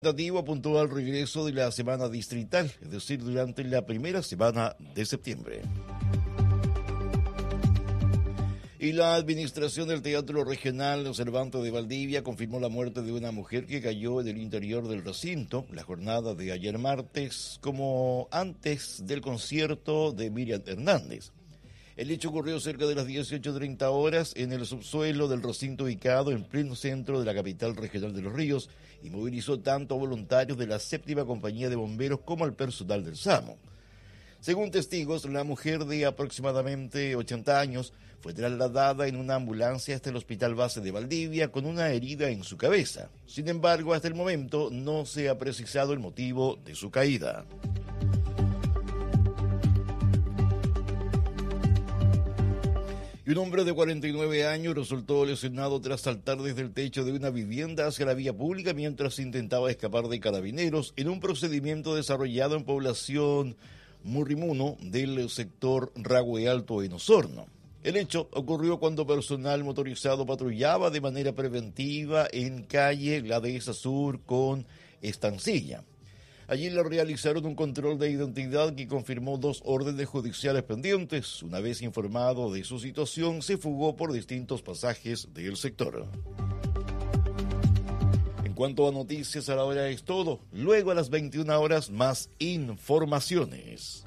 Apuntó al regreso de la semana distrital, es decir, durante la primera semana de septiembre. Y la administración del Teatro Regional Cervantes de Valdivia confirmó la muerte de una mujer que cayó en el interior del recinto la jornada de ayer martes, como antes del concierto de Miriam Hernández. El hecho ocurrió cerca de las 18:30 horas en el subsuelo del recinto ubicado en pleno centro de la capital regional de Los Ríos y movilizó tanto a voluntarios de la 7ª Compañía de Bomberos como al personal del SAMU. Según testigos, la mujer de aproximadamente 80 años fue trasladada en una ambulancia hasta el Hospital Base de Valdivia con una herida en su cabeza. Sin embargo, hasta el momento no se ha precisado el motivo de su caída. Y un hombre de 49 años resultó lesionado tras saltar desde el techo de una vivienda hacia la vía pública mientras intentaba escapar de carabineros en un procedimiento desarrollado en población Murrimuno del sector Ragüe Alto en Osorno. El hecho ocurrió cuando personal motorizado patrullaba de manera preventiva en calle La Dehesa Sur con Estancilla. Allí le realizaron un control de identidad que confirmó 2 órdenes judiciales pendientes. Una vez informado de su situación, se fugó por distintos pasajes del sector. En cuanto a noticias, a la hora es todo. Luego a las 21 horas, más informaciones.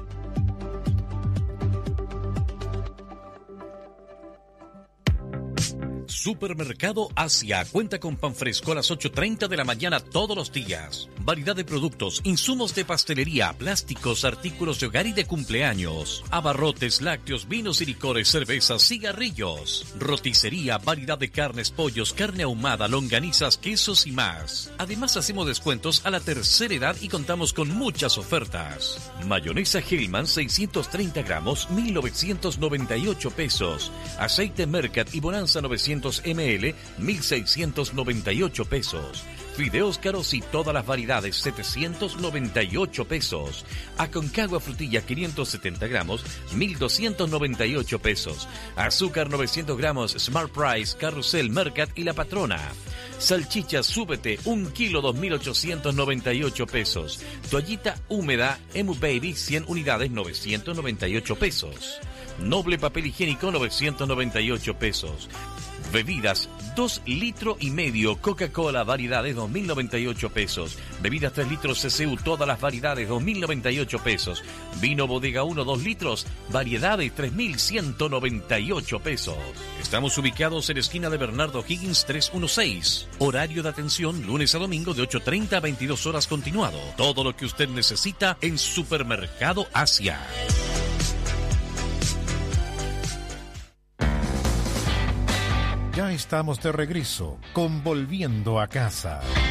Supermercado Asia cuenta con pan fresco a las 8:30 de la mañana todos los días. Variedad de productos, insumos de pastelería, plásticos, artículos de hogar y de cumpleaños. Abarrotes, lácteos, vinos y licores, cervezas, cigarrillos. Roticería, variedad de carnes, pollos, carne ahumada, longanizas, quesos y más. Además hacemos descuentos a la tercera edad y contamos con muchas ofertas. Mayonesa Hellman 630 gramos, 1.998 pesos. Aceite Mercat y Bonanza 900 ml, 1.698 pesos. Fideos caros y todas las variedades, 798 pesos. Aconcagua frutilla 570 gramos, 1.298 pesos. Azúcar 900 gramos, Smart Price, Carrusel, Mercat y La Patrona. Salchicha Súbete, 1 kilo, 2.898 pesos. Toallita húmeda, Emu Baby, 100 unidades, 998 pesos. Noble papel higiénico, 998 pesos. Bebidas, 2,5 litros, Coca-Cola, variedades, 2.098 pesos. Bebidas 3 litros CCU, todas las variedades, 2.098 pesos. Vino Bodega 1, 2 litros, variedades, 3.198 pesos. Estamos ubicados en esquina de Bernardo Higgins 316. Horario de atención, lunes a domingo de 8:30 a 22 horas continuado. Todo lo que usted necesita en Supermercado Asia. Ya estamos de regreso con Volviendo a Casa.